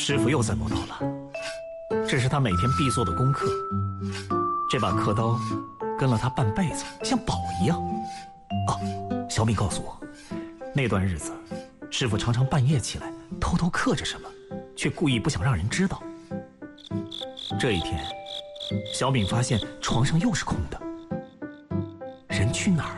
师傅又在磨刀了，这是他每天必做的功课。这把刻刀跟了他半辈子，像宝一样。哦，小敏告诉我，那段日子，师傅常常半夜起来偷偷刻着什么，却故意不想让人知道。这一天，小敏发现床上又是空的，人去哪儿